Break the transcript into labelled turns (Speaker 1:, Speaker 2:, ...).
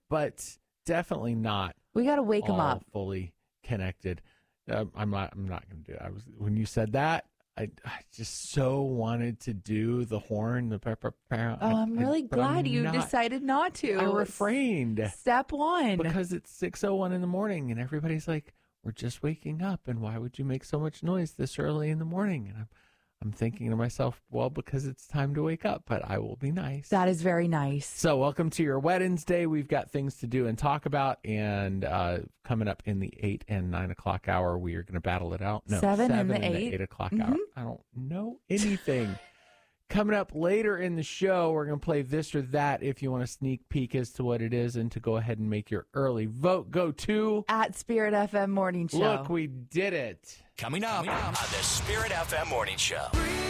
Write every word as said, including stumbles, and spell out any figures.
Speaker 1: but definitely not.
Speaker 2: We got to wake them up.
Speaker 1: Fully connected. Uh, I'm not. I'm not going to do it. I was when you said that. I, I just so wanted to do the horn, the pepper.
Speaker 2: Oh, I'm really
Speaker 1: I,
Speaker 2: glad
Speaker 1: I'm
Speaker 2: you
Speaker 1: not,
Speaker 2: decided not to.
Speaker 1: I refrained.
Speaker 2: Step one.
Speaker 1: Because it's six oh one in the morning and everybody's like, we're just waking up. And why would you make so much noise this early in the morning? And I'm, I'm thinking to myself, well, because it's time to wake up, but I will be nice.
Speaker 2: That is very nice.
Speaker 1: So welcome to your Wednesday. We've got things to do and talk about. And uh, coming up in the eight and nine o'clock hour, we are going to battle it out. No,
Speaker 2: seven,
Speaker 1: seven
Speaker 2: and the
Speaker 1: and
Speaker 2: eight.
Speaker 1: the eight o'clock
Speaker 2: Mm-hmm.
Speaker 1: hour. I don't know anything. Coming up later in the show, we're going to play this or that. If you want a sneak peek as to what it is and to go ahead and make your early vote, go to
Speaker 2: at Spirit F M Morning Show.
Speaker 1: Look, we did it.
Speaker 3: Coming up, Coming up on the Spirit F M Morning Show.